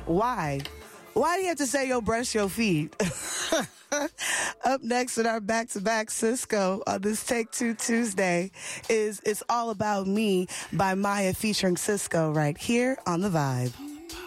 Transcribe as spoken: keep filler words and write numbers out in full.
Why? Why do you have to say, yo, brush your feet? Up next in our back-to-back Cisco on this Take Two Tuesday is It's All About Me by Maya featuring Cisco right here on The Vibe.